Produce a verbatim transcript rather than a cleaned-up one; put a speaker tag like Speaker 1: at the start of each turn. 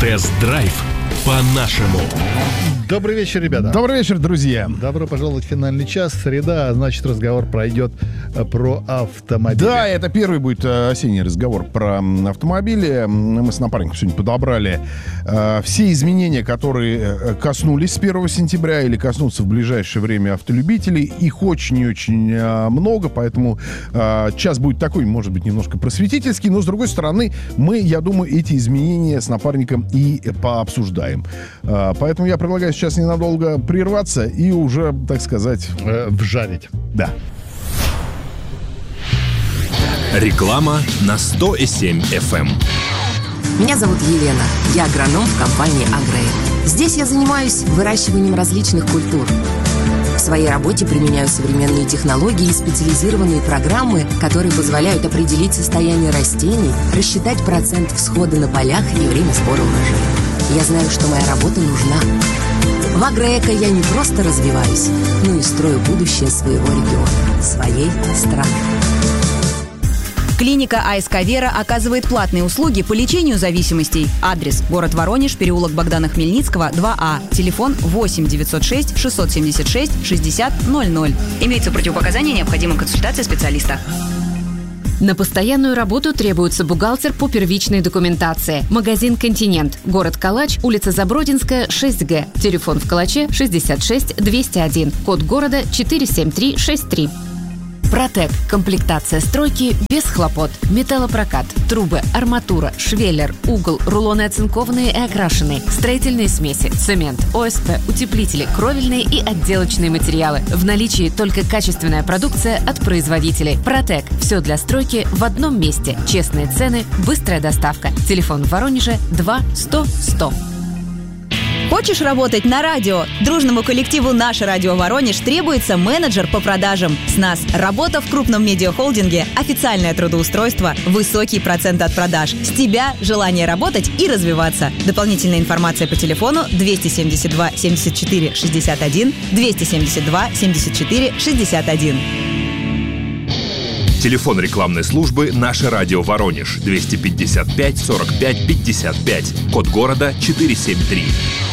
Speaker 1: Тест-драйв по-нашему.
Speaker 2: Добрый вечер, ребята.
Speaker 3: Добрый вечер, друзья.
Speaker 2: Добро пожаловать в финальный час. Среда, значит, разговор пройдет про автомобили.
Speaker 3: Да, это первый будет осенний разговор про автомобили. Мы с напарником сегодня подобрали э, все изменения, которые коснулись с первого сентября или коснутся в ближайшее время автолюбителей. Их очень и очень э, много, поэтому э, час будет такой, может быть, немножко просветительский, но, с другой стороны, мы, я думаю, эти изменения с напарником и пообсуждаем. Э, поэтому я предлагаю сейчас ненадолго прерваться и уже, так сказать,
Speaker 2: э, вжарить.
Speaker 3: Да.
Speaker 1: Реклама на сто семь эф эм.
Speaker 4: Меня зовут Елена. Я агроном в компании «Агрейн». Здесь я занимаюсь выращиванием различных культур. В своей работе применяю современные технологии и специализированные программы, которые позволяют определить состояние растений, рассчитать процент всхода на полях и время сбора урожая. Я знаю, что моя работа нужна. В «Агроэко» я не просто развиваюсь, но и строю будущее своего региона, своей страны.
Speaker 5: Клиника АСК «Вера» оказывает платные услуги по лечению зависимостей. Адрес: город Воронеж, переулок Богдана Хмельницкого, два А. Телефон восемь девятьсот шесть шестьсот семьдесят шесть шестьдесят ноль ноль. Имеются противопоказания, необходима консультация специалиста.
Speaker 6: На постоянную работу требуется бухгалтер по первичной документации. Магазин «Континент». Город Калач, улица Забродинская, шесть Г. Телефон в Калаче шестьдесят шесть двести один. Код города четыре семь три шесть три. Протек. Комплектация стройки без хлопот. Металлопрокат, трубы, арматура, швеллер, угол, рулоны оцинкованные и окрашенные, строительные смеси, цемент, ОСП, утеплители, кровельные и отделочные материалы. В наличии только качественная продукция от производителей. Протек. Все для стройки в одном месте. Честные цены, быстрая доставка. Телефон в Воронеже два сто сто.
Speaker 5: Хочешь работать на радио? Дружному коллективу «Наше радио Воронеж» требуется менеджер по продажам. С нас работа в крупном медиахолдинге, официальное трудоустройство, высокий процент от продаж. С тебя желание работать и развиваться. Дополнительная информация по телефону двести семьдесят два семьдесят четыре шестьдесят один, двести семьдесят два семьдесят четыре шестьдесят один.
Speaker 1: Телефон рекламной службы «Наше радио Воронеж» двести пятьдесят пять сорок пять пятьдесят пять. Код города четыре семь три.